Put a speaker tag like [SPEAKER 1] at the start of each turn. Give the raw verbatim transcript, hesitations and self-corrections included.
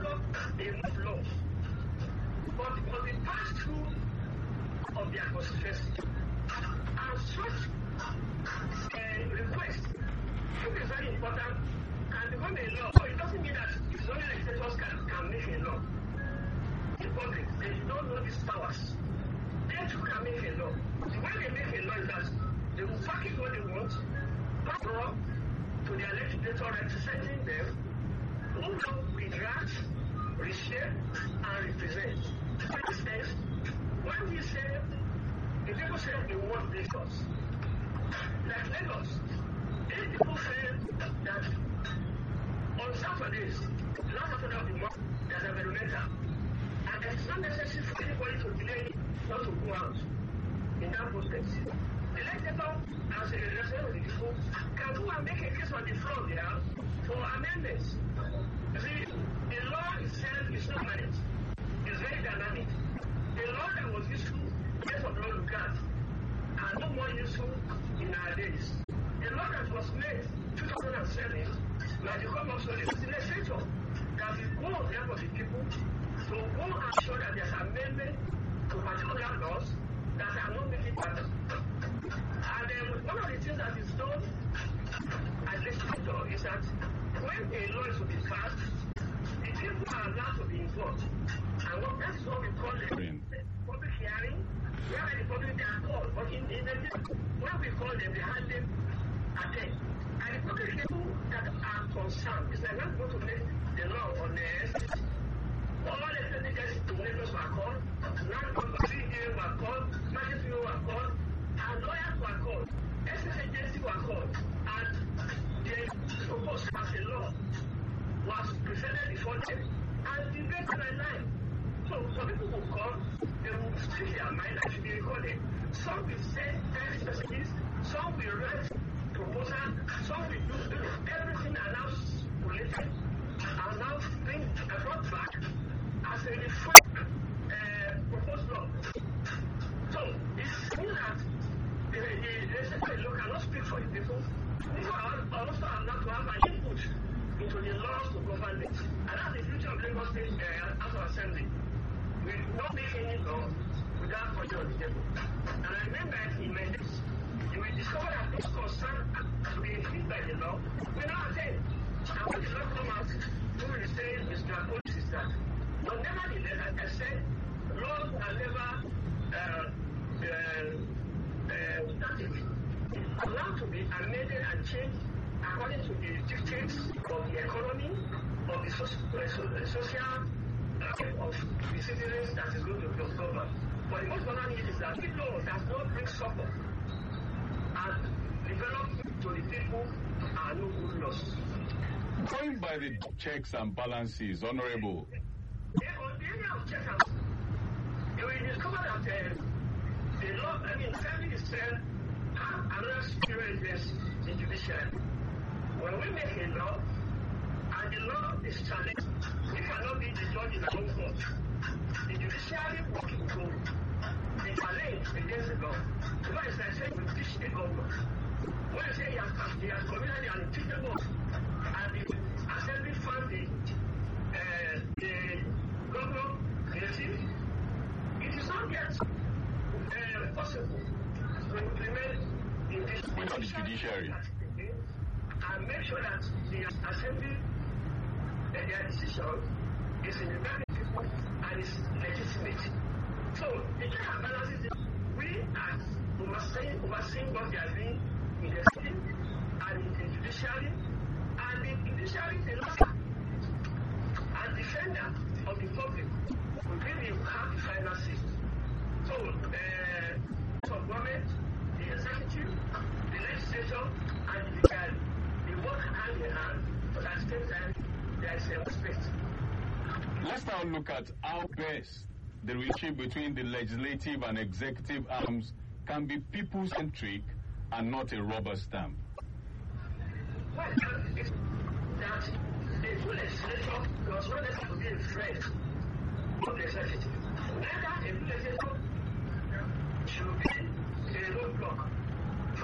[SPEAKER 1] develop enough law, but it must be passed through of their constituency. And such a request should be very important and become a law. It doesn't mean that it's only legislators can, can make a law. In public, they don't know these powers. They too can make a law. The way they make a law is that they will package what they want, pass law to their legislator representing them, who will redraft, reshape, and represent. For instance, when we say, the people say they want Lagos, like Lagos, if people say that on Saturdays, last Saturday of the month, there's a environmental, and it's not necessary for anybody to delay not to go out in that process. The legislator, as a representative of the people, can go and make a case on the floor there for amendments. You see, the law itself is not managed. It's very dynamic. The law that was useful years of law look at are no more useful in our days. The law that was made in two thousand seven might become obsolete. It's the legislature that will go on behalf of the people to go and ensure that there's amendment to particular laws that are not making better. And um, one of the things that is done as legislator is that when a law is to be passed, the people are allowed to be involved. And what, that is what we call a public hearing, where the public they are called. But in, in the when we call them, they hardly attend. And the public people that are concerned, it's like when we go to make the law on the S S C. All the senators to Lagos were called, non-commercial were called, magistrate were called, and lawyers were called, S S agency were called, and the proposed as a law was presented before them, and debated by line. So some people will come, they will speak their mind and should be recorded. Some will send text messages, some will write proposal, some will do everything announced related, and now bring a front back as a different uh, proposed law. So it's means that the legislature the, cannot speak for the people. People are also allowed to have an input into the laws to govern it. And that's the future of Lagos State uh, House of Assembly. We will not make any law without pressure on the table. And I remember in my days, you will discover that those concerned to be hit by the law will not attend. And when the law comes out, we will say, Mister Police is that. But nevertheless, as I said, laws are never uh, uh, uh, static. It's allowed to be amended and changed according to the dictates of the economy, of the social, uh, social uh, of the citizens that is going to be governed. But the most important thing is that the law does not bring support and develop to the people are no good laws.
[SPEAKER 2] Going by the checks and balances, Honorable.
[SPEAKER 1] Yeah, on the area of checks and balances, you will discover that uh, the law, I mean, family itself have another superior agency, the judiciary. When we make a law, and the law is challenged, we cannot be the judge in our own court. The judiciary working to the challenge against the law. So what is like saying we teach the government. When you say he has, he has committed an impeachable and the assembly found the, uh, the governor guilty, it is not yet uh, possible to implement the, the,
[SPEAKER 2] the judiciary.
[SPEAKER 1] And make sure that the assembly, uh, their decision is in the very people and is legitimate. So the check and balances, we as overseeing, overseeing what they are doing in the state and in the judiciary, and the judiciary is a lawyer and defender of the public will really have the final say. So uh, of government, the executive, the legislature, and the judiciary, they work hand in hand, but at the same time, there is a respect.
[SPEAKER 2] Let's now look at how best the relationship between the legislative and executive arms can be people-centric and not a rubber stamp.
[SPEAKER 1] Well, it's that the full legislature was not necessary to be a friend of the executive. Neither a full legislature should be a roadblock